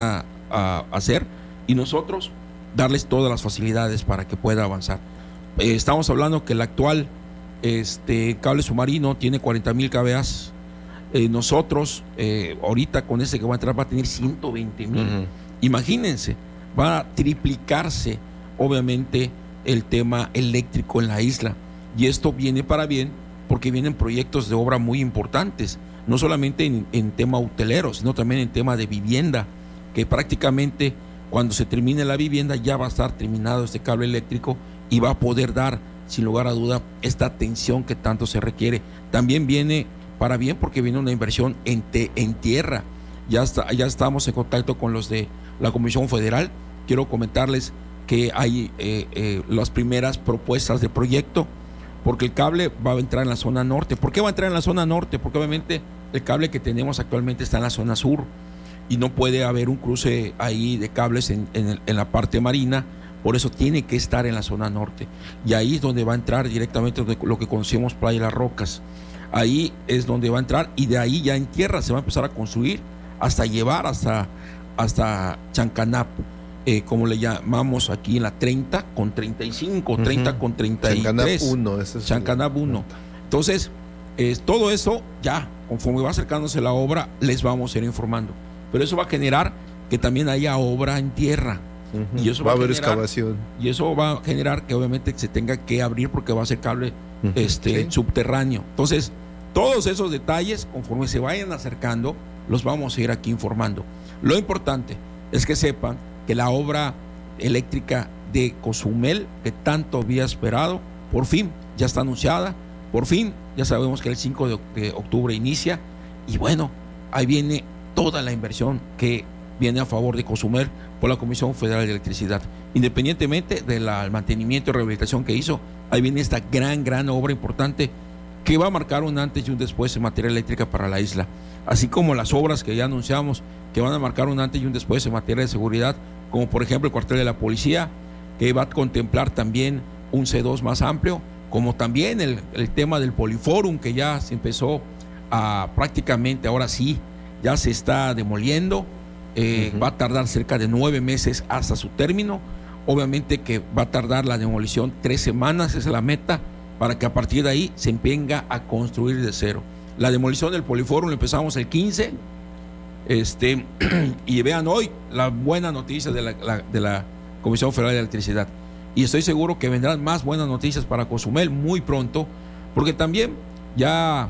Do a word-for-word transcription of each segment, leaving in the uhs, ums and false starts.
a, a hacer y nosotros darles todas las facilidades para que pueda avanzar. Eh, estamos hablando que el actual este, cable submarino tiene cuarenta mil kVA. Eh, nosotros, eh, ahorita con ese que va a entrar, va a tener ciento veinte mil. Uh-huh. Imagínense, va a triplicarse, obviamente, el tema eléctrico en la isla. Y esto viene para bien, porque vienen proyectos de obra muy importantes, no solamente en, en tema hotelero, sino también en tema de vivienda, que prácticamente cuando se termine la vivienda ya va a estar terminado este cable eléctrico y va a poder dar, sin lugar a duda, esta atención que tanto se requiere. También viene para bien porque viene una inversión en, te, en tierra. Ya, está, ya estamos en contacto con los de la Comisión Federal. Quiero comentarles que hay eh, eh, las primeras propuestas de proyecto, porque el cable va a entrar en la zona norte. ¿Por qué va a entrar en la zona norte? Porque obviamente el cable que tenemos actualmente está en la zona sur y no puede haber un cruce ahí de cables en, en, el, en la parte marina. Por eso tiene que estar en la zona norte. Y ahí es donde va a entrar directamente lo que conocemos Playa de las Rocas. Ahí es donde va a entrar y de ahí ya en tierra se va a empezar a construir hasta llevar hasta, hasta Chancanap, eh, como le llamamos aquí en la treinta con treinta y cinco, uh-huh. treinta con treinta y tres. Chancanap uno. Ese es Chancanap uno. Entonces, eh, todo eso ya, conforme va acercándose la obra, les vamos a ir informando. Pero eso va a generar que también haya obra en tierra. Uh-huh. Y eso va, va a haber generar, excavación. Y eso va a generar que obviamente se tenga que abrir porque va a ser cable uh-huh. este, ¿sí? subterráneo. Entonces, todos esos detalles, conforme se vayan acercando, los vamos a ir aquí informando. Lo importante es que sepan que la obra eléctrica de Cozumel, que tanto había esperado, por fin ya está anunciada, por fin ya sabemos que el cinco de octubre inicia, y bueno, ahí viene toda la inversión que viene a favor de Cozumel por la Comisión Federal de Electricidad. Independientemente del mantenimiento y rehabilitación que hizo, ahí viene esta gran, gran obra importante que va a marcar un antes y un después en materia eléctrica para la isla, así como las obras que ya anunciamos que van a marcar un antes y un después en materia de seguridad, como por ejemplo el cuartel de la policía, que va a contemplar también un C dos más amplio, como también el, el tema del Poliforum, que ya se empezó a prácticamente, ahora sí, ya se está demoliendo, eh, uh-huh. va a tardar cerca de nueve meses hasta su término, obviamente que va a tardar la demolición tres semanas, esa es la meta, para que a partir de ahí se venga a construir de cero. La demolición del Poliforum la empezamos el quince, este, y vean hoy la buena noticia de la, la, de la Comisión Federal de Electricidad. Y estoy seguro que vendrán más buenas noticias para Cozumel muy pronto, porque también ya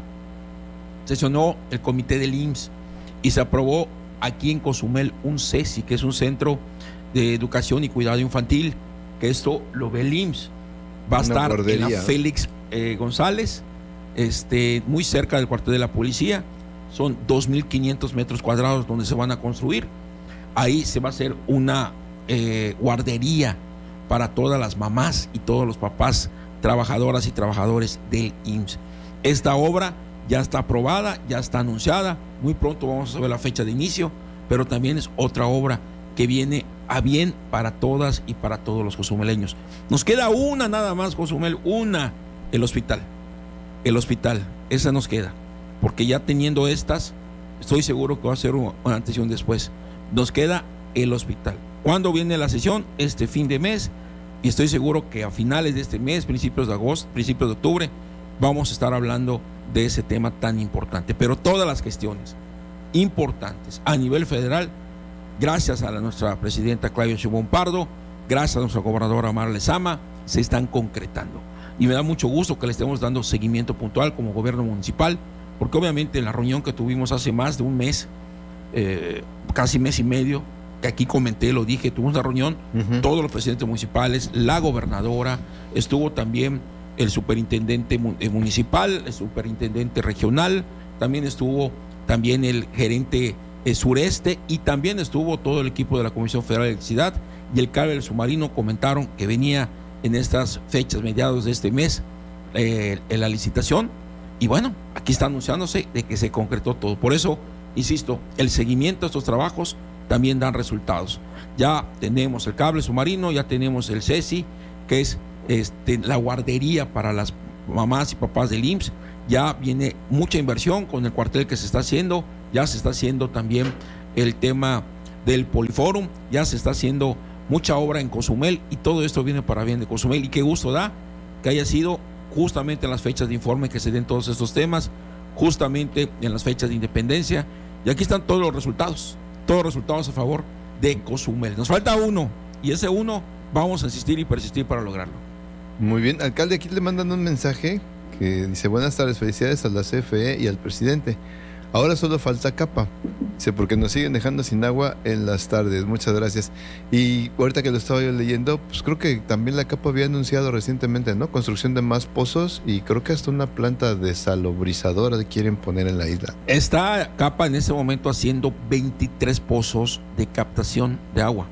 sesionó el comité del I M S S y se aprobó aquí en Cozumel un C E S I, que es un centro de educación y cuidado infantil, que esto lo ve el I M S S. Va a estar en la Félix eh, González, este, muy cerca del cuartel de la policía. Son dos mil quinientos metros cuadrados donde se van a construir. Ahí se va a hacer una eh, guardería para todas las mamás y todos los papás, trabajadoras y trabajadores del I M S S. Esta obra ya está aprobada, ya está anunciada. Muy pronto vamos a saber la fecha de inicio, pero también es otra obra que viene a bien para todas y para todos los cozumeleños. Nos queda una nada más, Cozumel, una, el hospital. El hospital, esa nos queda. Porque ya teniendo estas, estoy seguro que va a ser un antes y un después. Nos queda el hospital. ¿Cuándo viene la sesión? Este fin de mes. Y estoy seguro que a finales de este mes, principios de agosto, principios de octubre, vamos a estar hablando de ese tema tan importante. Pero todas las cuestiones importantes a nivel federal, gracias a la, nuestra presidenta Claudia Sheinbaum Pardo, gracias a nuestra gobernadora Mara Lezama, se están concretando. Y me da mucho gusto que le estemos dando seguimiento puntual como gobierno municipal, porque obviamente en la reunión que tuvimos hace más de un mes, eh, casi mes y medio, que aquí comenté, lo dije, tuvimos una reunión, uh-huh. todos los presidentes municipales, la gobernadora, estuvo también el superintendente municipal, el superintendente regional, también estuvo también el gerente eh, sureste, y también estuvo todo el equipo de la Comisión Federal de Electricidad, y el cable del submarino comentaron que venía en estas fechas, mediados de este mes, eh, en la licitación, y bueno, aquí está anunciándose de que se concretó todo. Por eso, insisto, el seguimiento de estos trabajos también dan resultados. Ya tenemos el cable submarino, ya tenemos el C E S I, que es este, la guardería para las mamás y papás del I M S S. Ya viene mucha inversión con el cuartel que se está haciendo, ya se está haciendo también el tema del Poliforum, ya se está haciendo mucha obra en Cozumel y todo esto viene para bien de Cozumel, y qué gusto da que haya sido justamente en las fechas de informe que se den todos estos temas, justamente en las fechas de independencia, y aquí están todos los resultados, todos los resultados a favor de Cozumel. Nos falta uno, y ese uno vamos a insistir y persistir para lograrlo. Muy bien, alcalde, aquí le mandan un mensaje que dice: buenas tardes, felicidades a la C F E y al presidente. Ahora solo falta Capa, dice, porque nos siguen dejando sin agua en las tardes. Muchas gracias. Y ahorita que lo estaba yo leyendo, pues creo que también la Capa había anunciado recientemente, ¿no? Construcción de más pozos, y creo que hasta una planta desalubrizadora quieren poner en la isla. Está Capa en ese momento haciendo veintitrés pozos de captación de agua.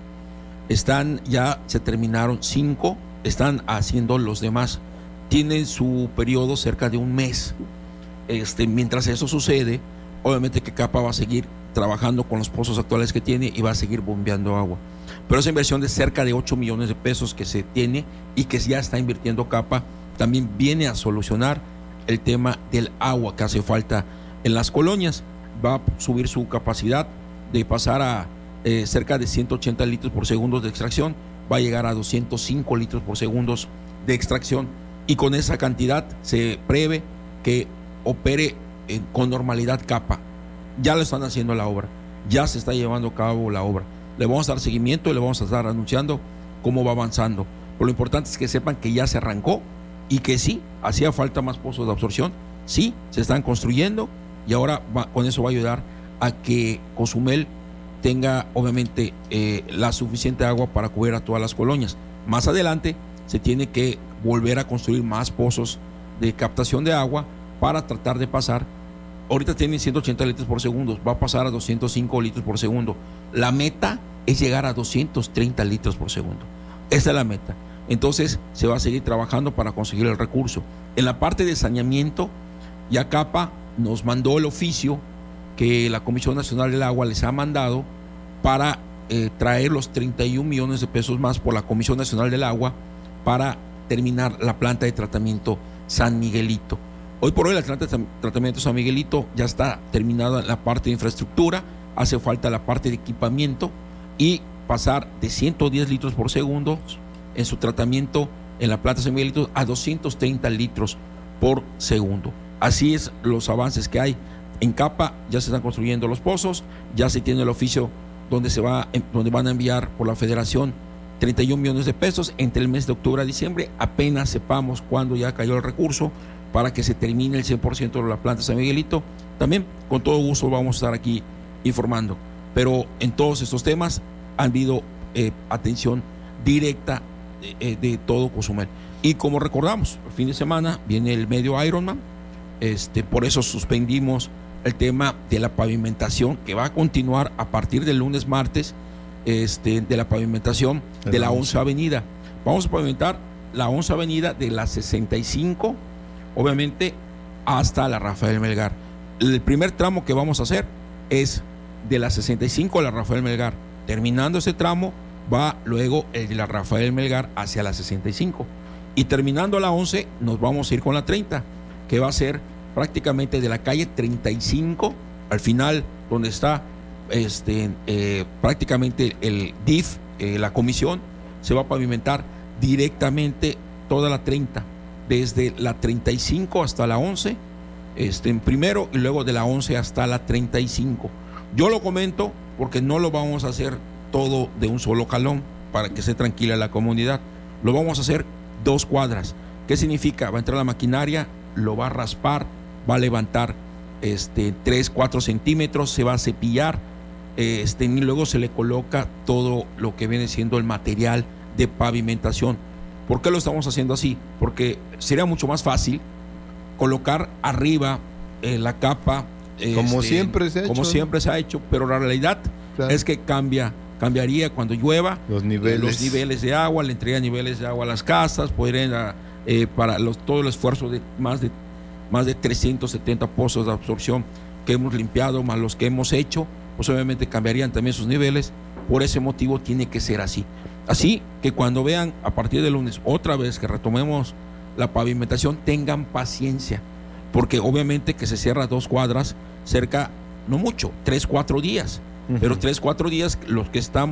Están, ya se terminaron cinco, están haciendo los demás. Tienen su periodo cerca de un mes. Este, mientras eso sucede, obviamente que Capa va a seguir trabajando con los pozos actuales que tiene y va a seguir bombeando agua. Pero esa inversión de cerca de ocho millones de pesos que se tiene y que ya está invirtiendo Capa, también viene a solucionar el tema del agua que hace falta en las colonias. Va a subir su capacidad de pasar a eh, cerca de ciento ochenta litros por segundo de extracción, va a llegar a doscientos cinco litros por segundo de extracción, y con esa cantidad se prevé que opere eh, con normalidad Capa. Ya lo están haciendo la obra, ya se está llevando a cabo la obra. Le vamos a dar seguimiento y le vamos a estar anunciando cómo va avanzando. Pero lo importante es que sepan que ya se arrancó y que sí, hacía falta más pozos de absorción, sí, se están construyendo, y ahora va, con eso va a ayudar a que Cozumel tenga obviamente eh, la suficiente agua para cubrir a todas las colonias. Más adelante se tiene que volver a construir más pozos de captación de agua para tratar de pasar. Ahorita tienen ciento ochenta litros por segundo, va a pasar a doscientos cinco litros por segundo. La meta es llegar a doscientos treinta litros por segundo. Esa es la meta. Entonces se va a seguir trabajando para conseguir el recurso. En la parte de saneamiento, ya Capa nos mandó el oficio que la Comisión Nacional del Agua les ha mandado para eh, traer los treinta y un millones de pesos más por la Comisión Nacional del Agua para terminar la planta de tratamiento San Miguelito. Hoy por hoy la planta de tratamiento San Miguelito ya está terminada la parte de infraestructura, hace falta la parte de equipamiento y pasar de ciento diez litros por segundo en su tratamiento en la planta San Miguelito a doscientos treinta litros por segundo. Así es los avances que hay. En Capa ya se están construyendo los pozos, ya se tiene el oficio donde se va, donde van a enviar por la Federación treinta y un millones de pesos entre el mes de octubre a diciembre. Apenas sepamos cuándo ya cayó el recurso para que se termine el cien por ciento de la planta San Miguelito. También con todo gusto vamos a estar aquí informando, pero en todos estos temas ha habido eh, atención directa de, eh, de todo Cozumel. Y como recordamos, el fin de semana viene el medio Ironman, este, por eso suspendimos el tema de la pavimentación, que va a continuar a partir del lunes, martes, este, de la pavimentación de la once Avenida. Vamos a pavimentar la once Avenida de la sesenta y cinco, obviamente, hasta la Rafael Melgar. El primer tramo que vamos a hacer es de la sesenta y cinco a la Rafael Melgar. Terminando ese tramo, va luego el de la Rafael Melgar hacia la sesenta y cinco. Y terminando la once, nos vamos a ir con la treinta, que va a ser prácticamente de la calle treinta y cinco al final, donde está este, eh, prácticamente el D I F, eh, la comisión, se va a pavimentar directamente toda la treinta, desde la treinta y cinco hasta la once, este, en primero, y luego de la once hasta la treinta y cinco. Yo lo comento porque no lo vamos a hacer todo de un solo jalón para que esté tranquila la comunidad. Lo vamos a hacer dos cuadras. ¿Qué significa? Va a entrar la maquinaria, lo va a raspar, va a levantar este, tres, cuatro centímetros, se va a cepillar, este, y luego se le coloca todo lo que viene siendo el material de pavimentación. ¿Por qué lo estamos haciendo así? Porque sería mucho más fácil colocar arriba eh, la capa, como este, siempre se ha como hecho. siempre se ha hecho, pero la realidad claro. es que cambia, cambiaría cuando llueva los niveles, los niveles de agua, le entrega niveles de agua a las casas, podrían eh, para los, todo el esfuerzo de más de más de trescientos setenta pozos de absorción que hemos limpiado, más los que hemos hecho, pues obviamente cambiarían también sus niveles. Por ese motivo tiene que ser así. Así que cuando vean a partir del lunes otra vez que retomemos la pavimentación, tengan paciencia, porque obviamente que se cierra dos cuadras cerca, no mucho, tres, cuatro días. pero tres, cuatro días los que estamos